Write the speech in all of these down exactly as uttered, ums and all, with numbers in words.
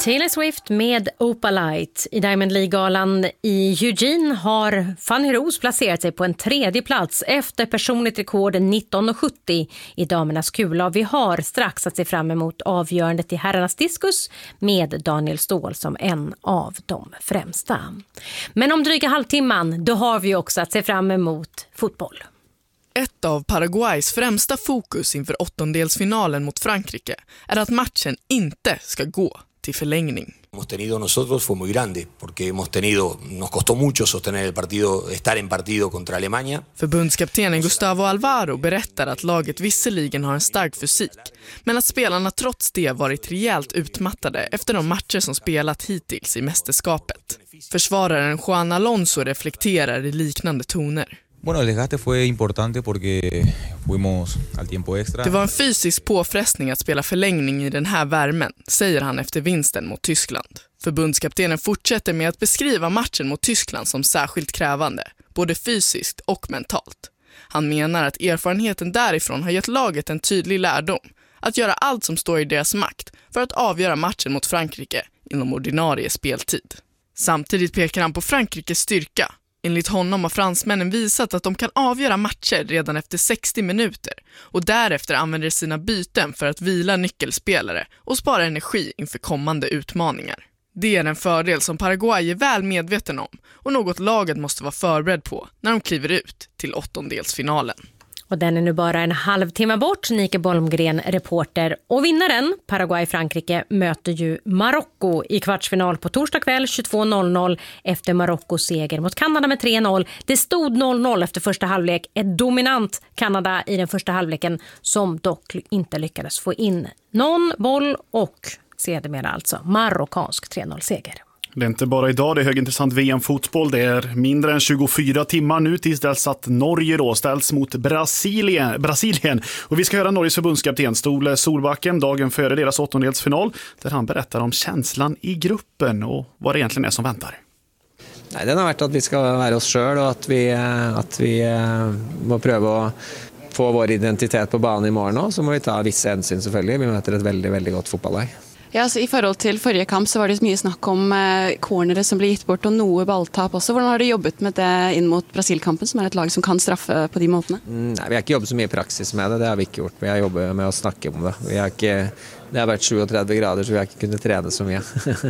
Taylor Swift med Opalite. I Diamond League-galan i Eugene har Fanny Rose placerat sig på en tredje plats efter personligt rekord nitton sjuttio i damernas kula. Vi har strax att se fram emot avgörandet i herrarnas diskus med Daniel Ståhl som en av de främsta. Men om dryga halvtimman, då har vi också att se fram emot fotboll. Ett av Paraguays främsta fokus inför åttondelsfinalen mot Frankrike är att matchen inte ska gå till förlängning. Hemos tenido nosotros fue muy grande porque hemos tenido nos costó mucho sostener el partido, estar en partido contra Alemania. Förbundskaptenen Gustavo Alvaro berättar att laget visserligen har en stark fysik, men att spelarna trots det varit rejält utmattade efter de matcher som spelat hittills i mästerskapet. Försvararen Juan Alonso reflekterar i liknande toner. Bueno, el desgaste fue importante porque fuimos al tiempo extra. Det var en fysisk påfrestning att spela förlängning i den här värmen, säger han efter vinsten mot Tyskland. Förbundskaptenen fortsätter med att beskriva matchen mot Tyskland som särskilt krävande, både fysiskt och mentalt. Han menar att erfarenheten därifrån har gett laget en tydlig lärdom, att göra allt som står i deras makt för att avgöra matchen mot Frankrike inom ordinarie speltid. Samtidigt pekar han på Frankrikes styrka. Enligt honom har fransmännen visat att de kan avgöra matcher redan efter sextio minuter och därefter använder sina byten för att vila nyckelspelare och spara energi inför kommande utmaningar. Det är en fördel som Paraguay är väl medveten om och något laget måste vara förberedd på när de kliver ut till åttondelsfinalen. Och den är nu bara en halvtimme bort. Nike Bolmgren, reporter. Och vinnaren, Paraguay-Frankrike, möter ju Marocko i kvartsfinal på torsdag kväll tjugotvå noll noll efter Marockos seger mot Kanada med tre noll. Det stod noll noll efter första halvlek. Ett dominant Kanada i den första halvleken som dock inte lyckades få in någon boll och sedermera alltså marockansk tre noll-seger. Det är inte bara idag, det är högintressant V M-fotboll. Det är mindre än tjugofyra timmar nu tills dess att Norge då ställs mot Brasilien. Brasilien. Och vi ska höra Norges förbundskapten Ståle Solbacken dagen före deras åttondelsfinal, där han berättar om känslan i gruppen och vad det egentligen är som väntar. Nej, den har varit att vi ska vara oss själva och att vi, att vi må pröva att få vår identitet på banan imorgon och så må vi ta vissa hänsyn selvfølgelig. Vi möter ett väldigt, väldigt gott fotbollag. Ja, så I forhold til forrige kamp så var det mye snakk om eh, cornere som ble gitt bort og noe balltap også. Hvordan har du jobbet med det inn mot Brasilkampen, som er et lag som kan straffe på de måtene? Mm, nei, vi har ikke jobbet så mye i praksis med det, det har vi ikke gjort. Vi har jobbet med å snakke om det. Vi har ikke, det har vært trettio grader, så vi har ikke kunnet trene så mye.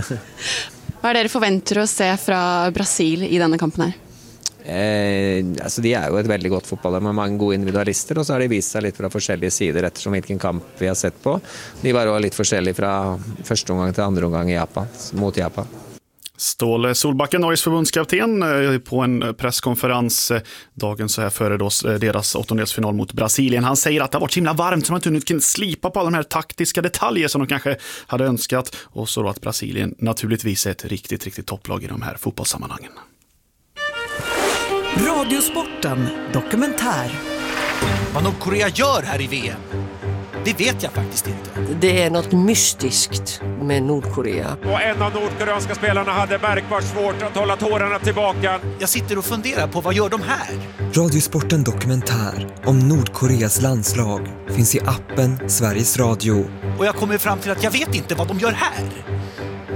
Hva er dere forventer å se fra Brasil i denne kampen her? Eh, alltså de är ju ett väldigt gott fotboll med många goda individualister och så har de visat sig lite från olika sidor eftersom vilken kamp vi har sett på. De var då lite olika från första omgång till andra omgång i Japan mot Japan. Ståle Solbacken, Norges förbundskapten, på en presskonferens dagen så här före då deras åttondelsfinal mot Brasilien. Han säger att det har varit så himla varmt så man inte kunnat slipa på alla de här taktiska detaljer som de kanske hade önskat. Och så då att Brasilien naturligtvis är ett riktigt, riktigt topplag i de här fotbollssammanhangen. Radiosporten dokumentär. Vad Nordkorea gör här i V M, det vet jag faktiskt inte. Det är något mystiskt med Nordkorea. Och en av nordkoreanska spelarna hade märkbart svårt att hålla tårarna tillbaka. Jag sitter och funderar på vad gör de här? Radiosporten dokumentär om Nordkoreas landslag finns i appen Sveriges Radio. Och jag kommer fram till att jag vet inte vad de gör här.